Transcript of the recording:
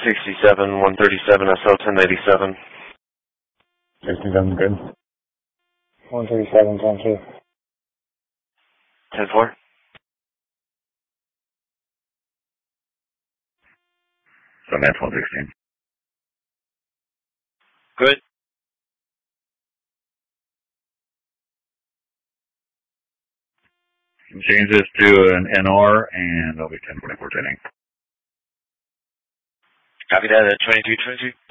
67, 137, SL 1087. 67, good. 137, 10-2. 10-4. So that's 116. Good. Change this to an NR, and it'll be 10-44 training. Copy that at 2222.